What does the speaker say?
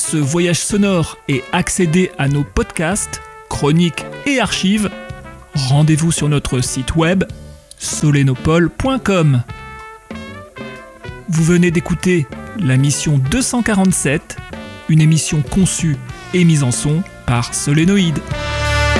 ce voyage sonore et accéder à nos podcasts, chroniques et archives, rendez-vous sur notre site web solenopole.com. Vous venez d'écouter la mission 247, une émission conçue et mise en son par Solénoïde.